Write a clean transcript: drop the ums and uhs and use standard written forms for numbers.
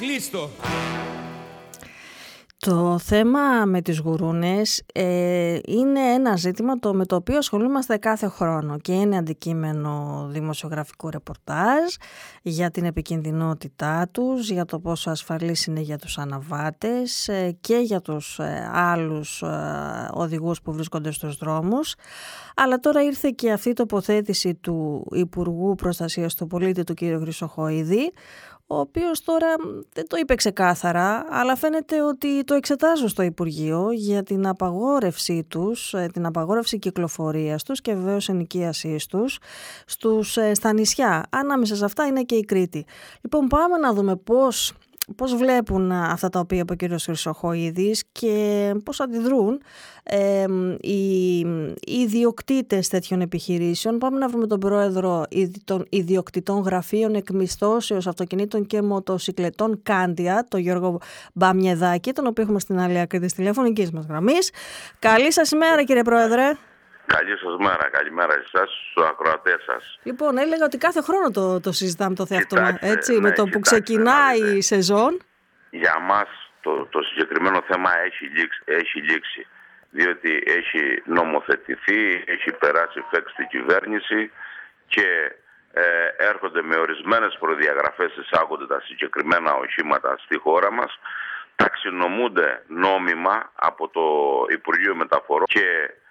Κλείστο. Το θέμα με τις γουρούνες είναι ένα ζήτημα με το οποίο ασχολούμαστε κάθε χρόνο και είναι αντικείμενο δημοσιογραφικού ρεπορτάζ για την επικινδυνότητά τους, για το πόσο ασφαλής είναι για τους αναβάτες και για τους άλλους οδηγούς που βρίσκονται στους δρόμους. Αλλά τώρα ήρθε και αυτή η τοποθέτηση του Υπουργού Προστασίας του Πολίτη, του κ. Χρυσοχοΐδη, ο οποίος τώρα δεν το είπε ξεκάθαρα, αλλά φαίνεται ότι το εξετάζουν στο Υπουργείο για την απαγόρευσή τους, την απαγόρευση κυκλοφορίας τους και βεβαίως ενοικίασής τους στα νησιά. Ανάμεσα σε αυτά είναι και η Κρήτη. Λοιπόν, πάμε να δούμε πώς βλέπουν αυτά τα οποία είπε ο κ. Χρυσοχοΐδης και πώς αντιδρούν οι ιδιοκτήτες τέτοιων επιχειρήσεων. Πάμε να βρούμε τον πρόεδρο των ιδιοκτητών γραφείων εκμισθώσεως αυτοκινήτων και μοτοσυκλετών Κάνδια, τον Γιώργο Μπαμιεδάκη, τον οποίο έχουμε στην άλλη άκρη της τηλεφωνικής μας γραμμής. Καλή σας ημέρα, κύριε Πρόεδρε. Καλή σας μέρα, καλημέρα εσάς, στους ακροατές σας. Λοιπόν, έλεγα ότι κάθε χρόνο το συζητάμε το θέμα, έτσι, με το που ξεκινάει η σεζόν. Για μας το συγκεκριμένο θέμα έχει λήξει, διότι έχει νομοθετηθεί, έχει περάσει φέξ στην κυβέρνηση και έρχονται με ορισμένες προδιαγραφές, εισάγονται τα συγκεκριμένα οχήματα στη χώρα μας, ταξινομούνται νόμιμα από το Υπουργείο Μεταφορών και